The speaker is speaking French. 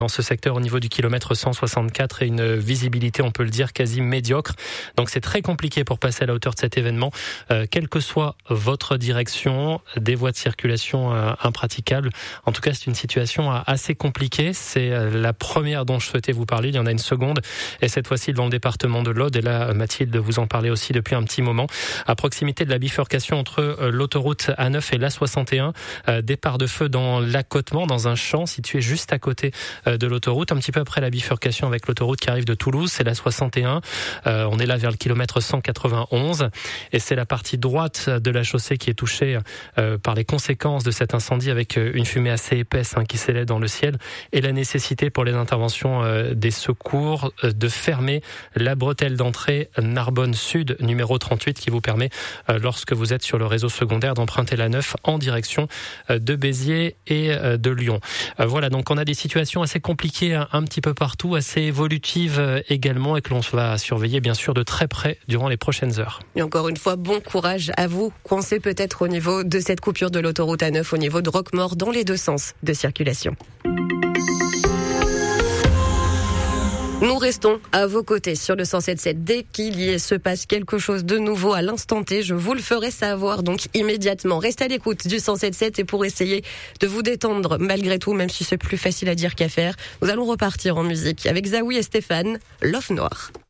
dans ce secteur au niveau du kilomètre 164 et une visibilité, on peut le dire, quasi médiocre. Donc c'est très compliqué pour passer à la hauteur de cet événement. Quelle que soit votre direction, des voies de circulation impraticables. En tout cas, c'est une situation assez compliquée. C'est la première dont je souhaitais vous parler. Il y en a une seconde et cette fois-ci dans le département de l'Aude. Et là, Mathilde, vous en parlez aussi depuis un petit moment. À proximité de la bifurcation entre l'autoroute A9 et l'A61, départ de feu dans l'accotement, dans un champ situé juste à côté de l'autoroute, un petit peu après la bifurcation avec l'autoroute qui arrive de Toulouse, c'est la 61. On est là vers le kilomètre 191 et c'est la partie droite de la chaussée qui est touchée par les conséquences de cet incendie avec une fumée assez épaisse qui s'élève dans le ciel et la nécessité pour les interventions des secours de fermer la bretelle d'entrée Narbonne Sud numéro 38 qui vous permet lorsque vous êtes sur le réseau secondaire d'emprunter la 9 en direction de Béziers et de Lyon. Voilà, donc on a des situations assez compliquées un petit peu partout, assez évolutives également et que l'on va surveiller bien sûr de très près durant les prochaines heures. Et encore une fois, bon courage à vous, coincé peut-être au niveau de cette coupure de l'autoroute A9 au niveau de Roquemaure dans les deux sens de circulation. Nous restons à vos côtés sur le 107.7. Dès qu'il se passe quelque chose de nouveau à l'instant T, je vous le ferai savoir donc immédiatement. Restez à l'écoute du 107.7 et pour essayer de vous détendre malgré tout, même si c'est plus facile à dire qu'à faire, nous allons repartir en musique avec Zawi et Stéphane, L'Off Noir.